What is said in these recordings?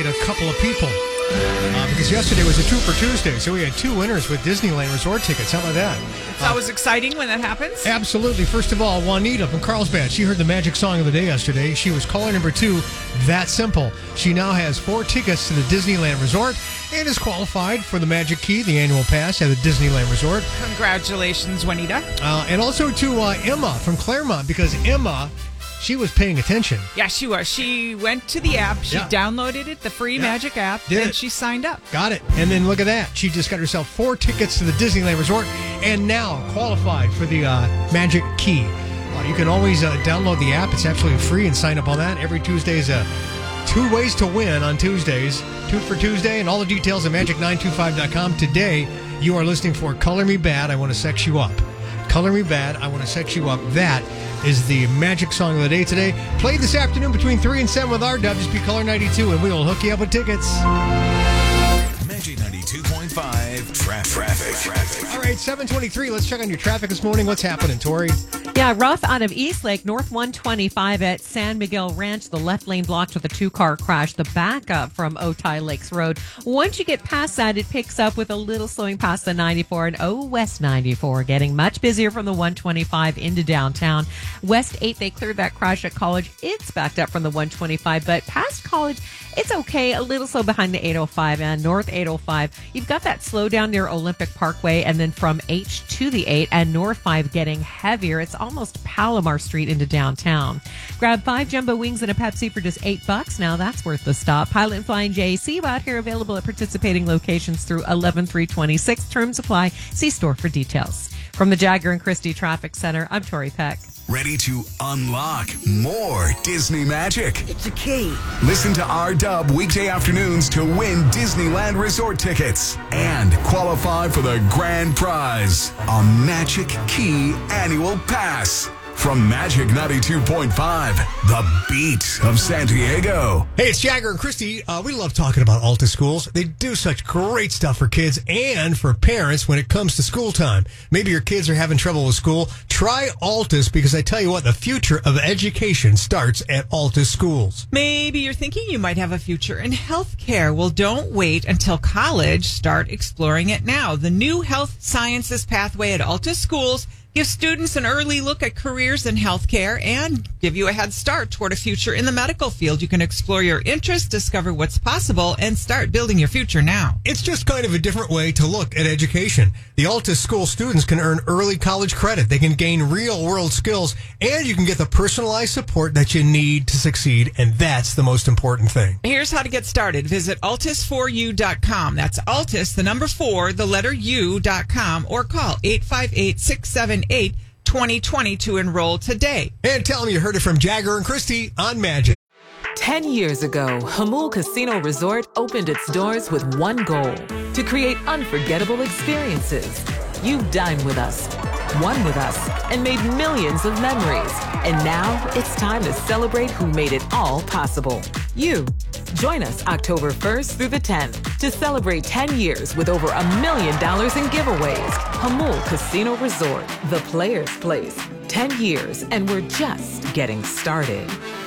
A couple of people because yesterday was a Two for Tuesday, so we had two winners with Disneyland Resort tickets. How about that? It's always exciting when that happens. Absolutely. First of all, Juanita from Carlsbad. She heard the magic song of the day yesterday. She was caller number 2. That simple. She now has 4 tickets to the Disneyland Resort and is qualified for the Magic Key, the annual pass at the Disneyland Resort. Congratulations, Juanita. And also to Emma from Claremont, because Emma, she was paying attention. Yeah, she was. She went to the app. She downloaded it, the free Magic app, and she signed up. Got it. And then look at that. She just got herself 4 tickets to the Disneyland Resort and now qualified for the Magic Key. You can always download the app. It's absolutely free and sign up on that. Every Tuesday is 2 ways to win on Tuesdays. 2 for Tuesday, and all the details at magic925.com. Today, you are listening for Color Me Bad, I Want to Sex You Up. Color Me Bad, I Want to Sex You Up. That is the magic song of the day today. Played this afternoon between 3 and 7 with R-Dub. Just be caller 92, and we will hook you up with tickets. Magic 92.5 traffic. All right, 7:23. Let's check on your traffic this morning. What's happening, Tori? Yeah, rough out of Eastlake, north 125 at San Miguel Ranch. The left lane blocked with a 2-car crash. The backup from Otay Lakes Road. Once you get past that, it picks up with a little slowing past the 94 and West 94. Getting much busier from the 125 into downtown. West 8, they cleared that crash at College. It's backed up from the 125, but past College, it's okay. A little slow behind the 805 and north 805. You've got that slowdown near Olympic Parkway, and then from H to the 8 and north 5 getting heavier. It's almost Palomar Street into downtown. Grab 5 jumbo wings and a Pepsi for just $8. Now that's worth the stop. Pilot and Flying J Seabout here, available at participating locations through 11/3/26. Terms apply. See store for details. From the Jagger and Christie Traffic Center, I'm Tori Peck. Ready to unlock more Disney magic? It's a key. Listen to R-Dub weekday afternoons to win Disneyland Resort tickets and qualify for the grand prize, a Magic Key Annual Pass. From Magic 92.5, the beat of San Diego. Hey, it's Jagger and Christy. We love talking about Alta Schools. They do such great stuff for kids and for parents when it comes to school time. Maybe your kids are having trouble with school. Try Altus, because I tell you what, the future of education starts at Altus Schools. Maybe you're thinking you might have a future in healthcare. Well, don't wait until college. Start exploring it now. The new health sciences pathway at Altus Schools give students an early look at careers in healthcare and give you a head start toward a future in the medical field. You can explore your interests, discover what's possible, and start building your future now. It's just kind of a different way to look at education. The Altus School students can earn early college credit. They can gain real-world skills, and you can get the personalized support that you need to succeed, and that's the most important thing. Here's how to get started. Visit altus4u.com. That's Altus, the number 4, the letter U.com, or call 858-678-2020 to enroll today. And tell them you heard it from Jagger and Christy on Magic. 10 years ago, Hamul Casino Resort opened its doors with one goal: to create unforgettable experiences. You dined with us, won with us, and made millions of memories. And now it's time to celebrate who made it all possible. You. Join us October 1st through the 10th to celebrate 10 years with over $1 million in giveaways. Hamul Casino Resort, the player's place. 10 years, and we're just getting started.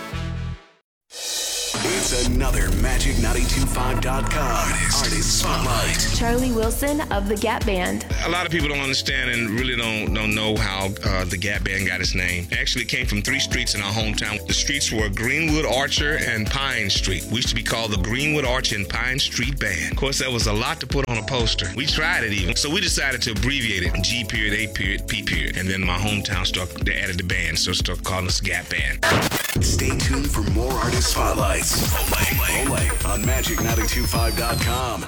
It's another Magic925.com Artist Spotlight. Charlie Wilson of the Gap Band. A lot of people don't understand and really don't know how the Gap Band got its name. It actually came from 3 streets in our hometown. The streets were Greenwood, Archer, and Pine Street. We used to be called the Greenwood, Archer, and Pine Street Band. Of course, that was a lot to put on a poster. We tried it even. So we decided to abbreviate it. G period, A period, P period. And then my hometown they added the band, so started calling us Gap Band. Stay tuned for more Artist Spotlights. Only on Magic925.com.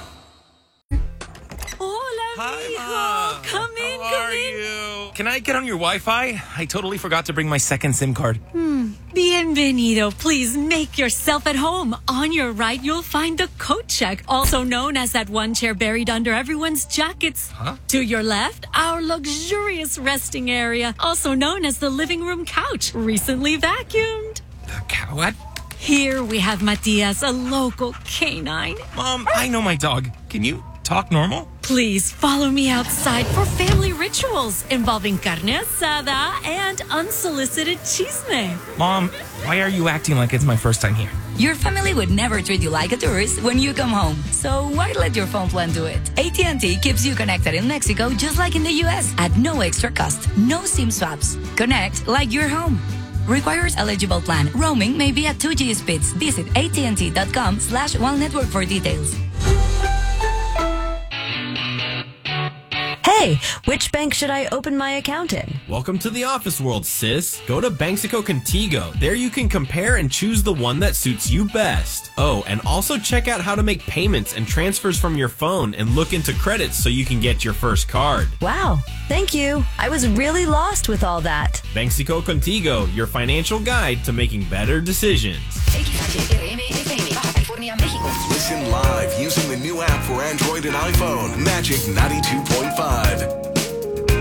Hola, Hi, mijo. Mom. Come in, How come are in. you? Can I get on your Wi-Fi? I totally forgot to bring my second SIM card. Bienvenido. Please make yourself at home. On your right, you'll find the coat check, also known as that one chair buried under everyone's jackets. Huh? To your left, our luxurious resting area, also known as the living room couch, recently vacuumed. What? Here we have Matias, a local canine. Mom, I know my dog. Can you talk normal? Please follow me outside for family rituals involving carne asada and unsolicited chisme. Mom, why are you acting like it's my first time here? Your family would never treat you like a tourist when you come home. So why let your phone plan do it? AT&T keeps you connected in Mexico just like in the U.S. at no extra cost. No SIM swaps. Connect like you're home. Requires eligible plan. Roaming may be at 2G speeds. Visit AT&T.com/One Network for details. Hey, which bank should I open my account in? Welcome to the office world, sis. Go to Banxico Contigo. There you can compare and choose the one that suits you best. Oh, and also check out how to make payments and transfers from your phone and look into credits so you can get your first card. Wow, thank you. I was really lost with all that. Banxico Contigo, your financial guide to making better decisions. Listen live using the new app for Android and iPhone, Magic 92.5.